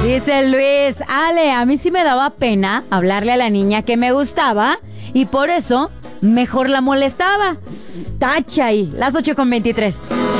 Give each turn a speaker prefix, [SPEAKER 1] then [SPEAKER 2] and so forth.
[SPEAKER 1] Dice Luis, Ale, a mí sí me daba pena hablarle a la niña que me gustaba y por eso mejor la molestaba. Tacha ahí, las 8:23.